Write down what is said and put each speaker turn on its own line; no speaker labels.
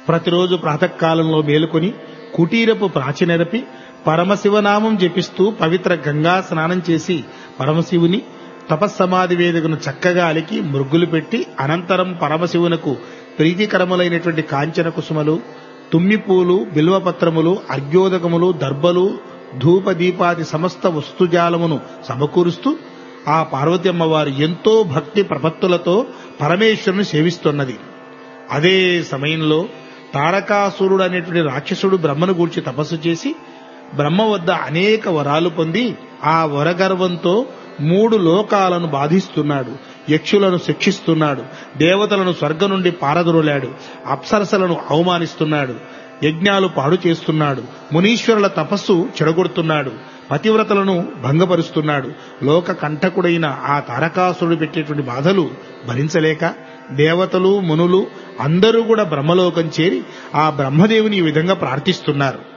ప్రతిరోజు ప్రాతకాలంలో మేలుకొని కుటీరపు ప్రాచి నెరపి పరమశివనామం జపిస్తూ పవిత్ర గంగా స్నానం చేసి పరమశివుని తపస్సమాధి వేదికను చక్కగా అలికి మృగ్గులు పెట్టి అనంతరం పరమశివునకు ప్రీతికరములైనటువంటి కాంచన కుసుమలు, తుమ్మిపూలు, బిల్వపత్రములు, అర్ఘ్యోదకములు, దర్భలు, ధూపదీపాది సమస్త వస్తుజాలమును సమకూరుస్తూ ఆ పార్వతి అమ్మవారు ఎంతో భక్తి ప్రపత్తులతో పరమేశ్వరుని సేవిస్తున్నది. అదే సమయంలో తారకాసురుడు అనేటువంటి రాక్షసుడు బ్రహ్మను గూర్చి తపస్సు చేసి బ్రహ్మ వద్ద అనేక వరాలు పొంది ఆ వరగర్వంతో 3 లోకాలను బాధిస్తున్నాడు, యక్షులను శిక్షిస్తున్నాడు, దేవతలను స్వర్గం నుండి పారదొరలాడు, అప్సరసలను అవమానిస్తున్నాడు, యజ్ఞాలు పాడు చేస్తున్నాడు, మునీశ్వరుల తపస్సు చెడగొడుతున్నాడు, పతివ్రతలను భంగపరుస్తున్నాడు. లోక కంటకుడైన ఆ తారకాసురుడు పెట్టేటువంటి బాధలు భరించలేక దేవతలు, మునులు అందరూ కూడా బ్రహ్మలోకం చేరి ఆ బ్రహ్మదేవుని ఈ విధంగా ప్రార్థిస్తున్నారు.